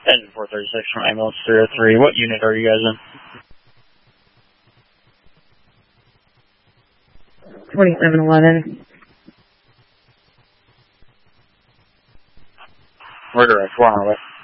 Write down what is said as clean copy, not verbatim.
Engine 436 from ambulance 303. What unit are you guys in? 2711. We're direct. We're on our way.